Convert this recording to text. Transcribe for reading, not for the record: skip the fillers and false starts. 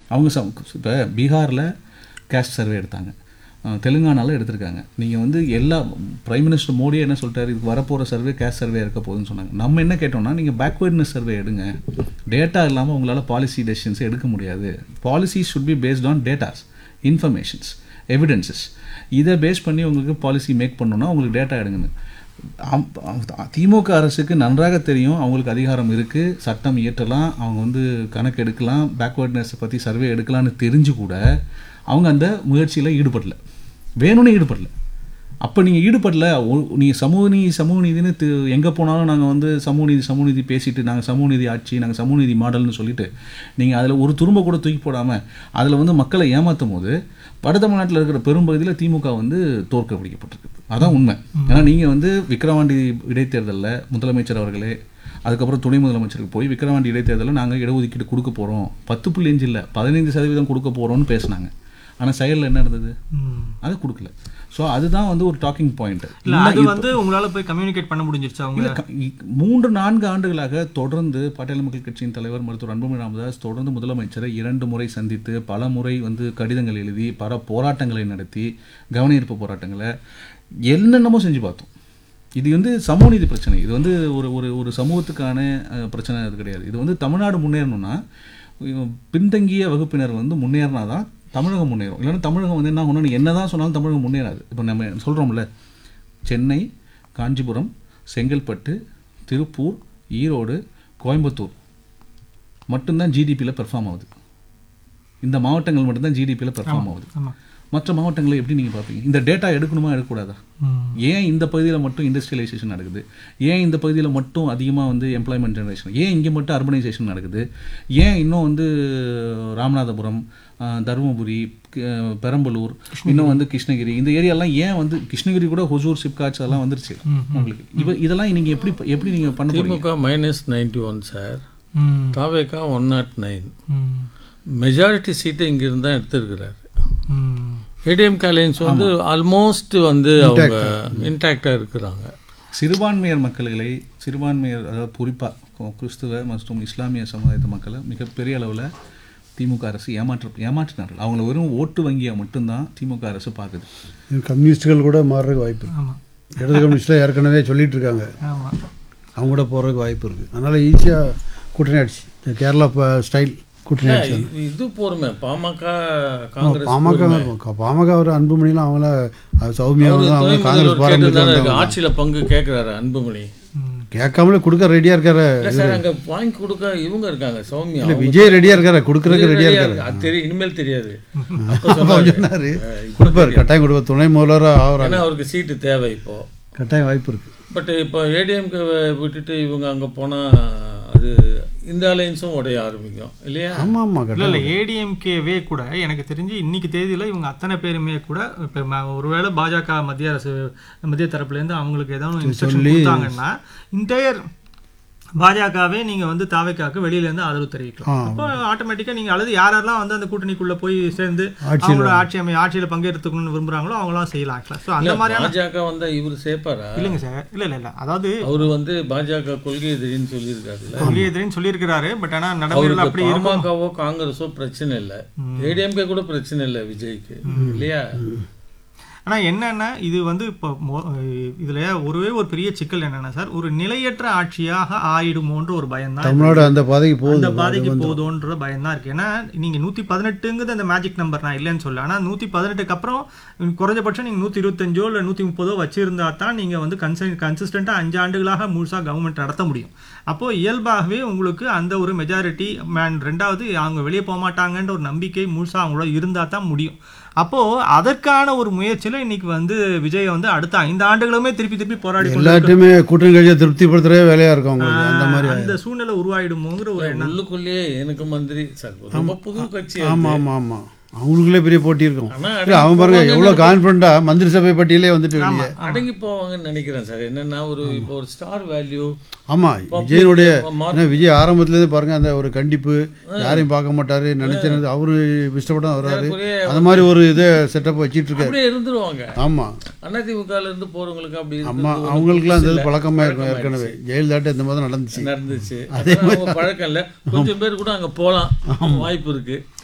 அவங்க இப்போ பீகாரில் கேஸ்ட் சர்வே எடுத்தாங்க, தெலுங்கானாவில் எடுத்திருக்காங்க. நீங்கள் வந்து எல்லா பிரைம் மினிஸ்டர் மோடியே என்ன சொல்லிட்டாரு, இதுக்கு வரப்போகிற சர்வே கேஸ்ட் சர்வே இருக்க போகுதுன்னு சொன்னாங்க. நம்ம என்ன கேட்டோம்னா, நீங்கள் பேக்வேர்ட்னஸ் சர்வே எடுங்க, டேட்டா இல்லாமல் உங்களால் பாலிசி டெசிஷன்ஸை எடுக்க முடியாது. Policy should be based on datas, informations, evidences. இதை பேஸ் பண்ணி உங்களுக்கு பாலிசி மேக் பண்ணணும்னா உங்களுக்கு டேட்டா எடுங்கன்னு. திமுக அரசுக்கு நன்றாக தெரியும் அவங்களுக்கு அதிகாரம் இருக்குது, சட்டம் இயற்றலாம், அவங்க வந்து கணக்கு எடுக்கலாம், பேக்வேர்ட்னஸை பற்றி சர்வே எடுக்கலான்னு தெரிஞ்சு கூட அவங்க அந்த முயற்சியில் ஈடுபடல, வேணும்னு ஈடுபடல. அப்போ நீங்கள் ஈடுபடல, நீங்கள் சமூக நீதினு எங்கே போனாலும் நாங்கள் வந்து சமூக நீதி பேசிட்டு நாங்கள் சமூக நீதி ஆட்சி, நாங்கள் சமூக நீதி மாடல்னு சொல்லிட்டு நீங்கள் அதில் ஒரு துரும்ப கூட தூக்கி போடாமல் அதில் வந்து மக்களை ஏமாற்றும் போது வட தமிழ்நாட்டில் இருக்கிற பெரும்பகுதியில் திமுக வந்து தோற்கடிக்கப்பட்டிருக்கு. அதான் உண்மை. ஏன்னா நீங்கள் வந்து விக்கிரவாண்டி இடைத்தேர்தலில் முதலமைச்சர் அவர்களே, அதுக்கப்புறம் துணை முதலமைச்சருக்கு போய் விக்கிரவாண்டி இடைத்தேர்தலில் நாங்கள் இடஒதுக்கீடு கொடுக்க போகிறோம், 10.5 இல்லை 15% கொடுக்க போகிறோம்னு பேசினாங்க. ஆனால் செயலில் என்ன இருந்தது, அதை கொடுக்கல. ஸோ அதுதான் வந்து ஒரு டாக்கிங் பாயிண்ட். அது வந்து உங்களால் போய் கம்யூனிகேட் பண்ண முடிஞ்சிருச்சு. அவங்க 3-4 ஆண்டுகளாக தொடர்ந்து பாட்டாளி மக்கள் கட்சியின் தலைவர் மருத்துவர் அன்புமணி ராமதாஸ் தொடர்ந்து முதலமைச்சரை 2 முறை சந்தித்து, பல முறை வந்து கடிதங்கள் எழுதி, பல போராட்டங்களை நடத்தி, கவனஈர்ப்பு போராட்டங்களை என்னென்னமோ செஞ்சு பார்த்தோம். இது வந்து சமூக நீதி பிரச்சனை, இது வந்து ஒரு சமூகத்துக்கான பிரச்சனை இது கிடையாது. இது வந்து தமிழ்நாடு முன்னேறணும்னா பின்தங்கிய வகுப்பினர் வந்து முன்னேறினா தான் தமிழகம் முன்னேறும். இல்லைன்னா தமிழகம் வந்து என்ன ஒன்று என்ன தான் சொன்னாலும் தமிழகம் முன்னேறாது. இப்போ நம்ம சொல்கிறோம்ல, சென்னை, காஞ்சிபுரம், செங்கல்பட்டு, திருப்பூர், ஈரோடு, கோயம்புத்தூர் மட்டும்தான் ஜிடிபியில் பெர்ஃபார்ம் ஆகுது. இந்த மாவட்டங்கள் மட்டும்தான் ஜிடிபியில் பெர்ஃபார்ம் ஆகுது. மற்ற மாவட்டங்களை எப்படி நீங்கள் பார்ப்பீங்க? இந்த டேட்டா எடுக்கணுமா எடுக்கக்கூடாதா? ஏன் இந்த பகுதியில் மட்டும் இண்டஸ்ட்ரியலைசேஷன் நடக்குது? ஏன் இந்த பகுதியில் மட்டும் அதிகமாக வந்து எம்ப்ளாய்மெண்ட் ஜெனரேஷன்? ஏன் இங்கே மட்டும் அர்பனைசேஷன் நடக்குது? ஏன் இன்னும் வந்து ராமநாதபுரம், தருமபுரி, பெரம்பலூர், இன்னும் வந்து கிருஷ்ணகிரி, இந்த ஏரியாலாம் ஏன் வந்து கிருஷ்ணகிரி கூட ஹொசூர், சிப்காட்ஸ் அதெல்லாம் வந்துருச்சு உங்களுக்கு. இதெல்லாம் நீங்கள் எப்படி நீங்கள் பண்ண போறீங்க? திமுக -91 சார், தாவேகா 109, மெஜாரிட்டி சீட்டை இங்கிருந்து தான் எடுத்துருக்கிறார். ஏடிஎம்கே அலையன்ஸ் வந்து ஆல்மோஸ்ட் வந்து அவங்க இன்டாக்டாக இருக்கிறாங்க. சிறுபான்மையர் மக்களை, சிறுபான்மையர் அதாவது குறிப்பாக கிறிஸ்துவ மற்றும் இஸ்லாமிய சமுதாயத்து மக்களை மிகப்பெரிய அளவில் திமுக அரசு ஏமாற்றினார்கள். அவங்கள வெறும் ஓட்டு வங்கியாக மட்டும்தான் திமுக அரசு பார்க்குது. கம்யூனிஸ்டுகள் கூட மாறுறதுக்கு வாய்ப்பு, இடது கம்யூனிஸ்டாக ஏற்கனவே சொல்லிட்டு இருக்காங்க, அவங்க கூட போகிறதுக்கு வாய்ப்பு இருக்குது. அதனால் ஈஸியாக கூட்டணி ஆயிடுச்சு. கேரளா ஸ்டைல் கூட்டணி ஆயிடுச்சு. இது போருமே பாமக ஒரு அன்புமணிலாம் அவங்கள சௌமியாவும் காங்கிரஸ் பாரம்பரிய ஆட்சியில் பங்கு கேட்குறாரு அன்புமணி, கேட்காமலே கொடுக்க ரெடியாக இருக்காரு. அங்கே வாங்கி கொடுக்க இவங்க இருக்காங்க, சௌமியா இல்லை விஜய் ரெடியாக இருக்காரு, கொடுக்குறதுக்கு ரெடியாக இருக்காரு. அது தெரியும், இனிமேல் தெரியாது. சொன்னாரு கொடுப்பாரு, கட்டாயம் கொடுப்பார், துணை முதல்வராக ஆகிறாரு. ஏன்னா அவருக்கு சீட்டு தேவை, இப்போ கட்டாயம் வாய்ப்பு இருக்குது. பட் இப்போ ஏடிஎம்கே விட்டுட்டு இவங்க அங்கே போனால் அது இந்த அலையன்ஸும் உடைய ஆரம்பிக்கும் இல்லையா? ஆமாம் ஆமாம். இல்லை ஏடிஎம்கேவே கூட எனக்கு தெரிஞ்சு இன்னைக்கு தேதியில் இவங்க அத்தனை பேருமே கூட இப்போ ஒருவேளை பாஜக மத்திய தரப்புலேருந்து அவங்களுக்கு ஏதாவது இன்ஸ்ட்ரக்ஷன் கொடுத்தாங்கன்னா இன்டையர் பாஜகவே நீங்கள் வந்து தாவேக்காவுக்கு வெளியிலேருந்து ஆதரவு தெரிவிக்கலாம். அப்போ ஆட்டோமேட்டிக்காக நீங்கள் அல்லது யாரெல்லாம் வந்து அந்த கூட்டணிக்குள்ளே போய் சேர்ந்து அவங்களோட ஆட்சியில் பங்கேற்றுக்கணும்னு விரும்புகிறாங்களோ அவங்களாம் செய்யலாம். ஆக்சுவலாக ஸோ அந்த மாதிரியான பாஜக வந்து இவர் சேர்ப்பாரா? இல்லைங்க சார், இல்லை அதாவது அவர் வந்து பாஜக கொள்கை எதிரின்னு சொல்லியிருக்காரு, கொள்கை எதிரின்னு சொல்லியிருக்கிறாரு. பட் ஆனால் நடைமுறையில் அப்படி பாமகவோ காங்கிரஸோ பிரச்சனை இல்லை, ஏடிஎம்கே கூட பிரச்சனை இல்லை விஜய்க்கு இல்லையா? ஆனால் என்னென்னா இது வந்து இப்போ இதில் ஒரு பெரிய சிக்கல் என்னென்னா சார், ஒரு நிலையற்ற ஆட்சியாக ஆயிடுமோன்ற ஒரு பயம்தான் தமிழ்நாடு அந்த பாதைக்கு போதோன்ற பயம்தான் இருக்குது. ஏன்னா நீங்கள் 118ங்கிறது அந்த மேஜிக் நம்பர் நான் இல்லைன்னு சொல்ல, ஆனால் 118க்கு அப்புறம் குறைஞ்சபட்சம் நீங்கள் 125 இல்லை 130 வச்சுருந்தா தான் நீங்கள் வந்து கன்சிஸ்டண்ட்டாக 5 ஆண்டுகளாக முழுசாக கவர்மெண்ட் நடத்த முடியும். அப்போது இயல்பாகவே உங்களுக்கு அந்த ஒரு மெஜாரிட்டி ரெண்டாவது அவங்க வெளியே போக மாட்டாங்கன்ற ஒரு நம்பிக்கை முழுசாக அவங்களோட இருந்தால் தான் முடியும். அப்போது அதற்கான ஒரு முயற்சியில் இன்னைக்கு வந்து விஜய் வந்து அடுத்த 5 ஆண்டுகளுமே திருப்பி போராடி எல்லாத்தையுமே கூட்டணி கட்சியை திருப்திப்படுத்துறதே வேலையாக இருக்கும். அந்த மாதிரி அந்த சூழ்நிலை உருவாயிடுமோங்கிற ஒரு எண்ணுக்குள்ளேயே எனக்கு மந்திரி ரொம்ப புது கட்சி. ஆமாம் ஆமாம் ஆமாம், அவங்களுக்குள்ளே பெரிய போட்டி இருக்கும். அவங்க பாருங்க எவ்வளோ கான்ஃபிடண்டாக மந்திரி சபை பட்டியலே வந்துட்டு அடங்கி போவாங்கன்னு நினைக்கிறேன் சார். என்னன்னா இப்போ ஒரு ஸ்டார் வேல்யூ. ஆமாம், விஜயனுடைய விஜய் ஆரம்பத்துலேருந்து பாருங்க அந்த ஒரு கண்டிப்பு, யாரையும் பார்க்க மாட்டாரு, நினைச்சது அவரு இஷ்டப்பட்டு வர்றாரு, அந்த மாதிரி ஒரு இதை செட்டப் வச்சுட்டு இருக்காரு. இருந்துருவாங்க. ஆமாம், அதிமுக இருந்து போறவங்களுக்கு அப்படி. ஆமாம், அவங்களுக்குலாம் அந்த பழக்கமாக இருக்கும். ஏற்கனவே ஜெயலலிதாட்ட இந்த மாதிரி நடந்துச்சு. அதே மாதிரி பழக்கம் இல்லை. கொஞ்சம் பேர் கூட அங்கே போகலாம், வாய்ப்பு இருக்கு.